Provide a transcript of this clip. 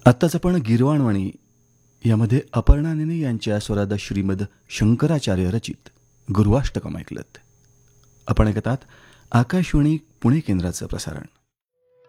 आत्ताच आपण गीर्वाणवाणी यामध्ये अपर्णा नेने यांच्या स्वरात श्रीमद शंकराचार्य रचित गुरुवाष्टकम ऐकलत. आपण ऐकतात आकाशवाणी पुणे केंद्राचं प्रसारण.